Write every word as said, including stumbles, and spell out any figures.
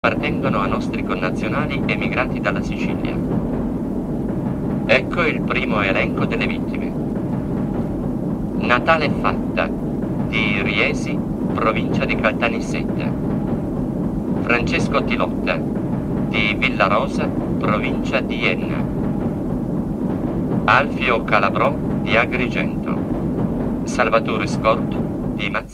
appartengono a nostri connazionali emigranti dalla Sicilia. Ecco il primo elenco delle vittime. Natale Fatta, di Riesi, provincia di Caltanissetta. Francesco Tilotta, di Villarosa, provincia di Enna. Alfio Calabrò, di Agrigento. Salvatore Scorto, di Mazzara.